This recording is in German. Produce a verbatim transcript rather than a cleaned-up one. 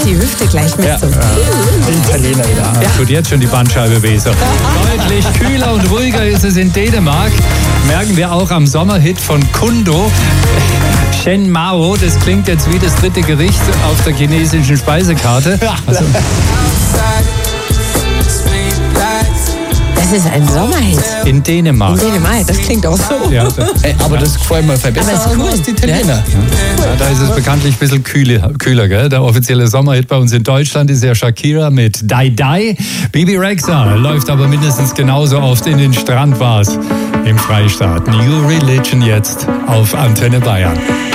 die Hüfte gleich mit ja. so. Ja. Italiener wieder. Ja. Tut jetzt schon die Bandscheibe weh. So. Deutlich kühler und ruhiger ist es in Dänemark. Merken wir auch am Sommerhit von Kundo. Shen Mao, das klingt jetzt wie das dritte Gericht auf der chinesischen Speisekarte. Also, das ist ein Sommerhit. in Dänemark. In Dänemark, das klingt auch so. Ja, Ey, aber das gefällt mir viel besser Aber ist cool. als die Italiener. ja, da ist es bekanntlich ein bisschen kühler, kühler, gell? Der offizielle Sommerhit bei uns in Deutschland ist ja Shakira mit Die Die. Bibi Rexha läuft aber mindestens genauso oft in den Strandbars im Freistaat. New Religion jetzt auf Antenne Bayern.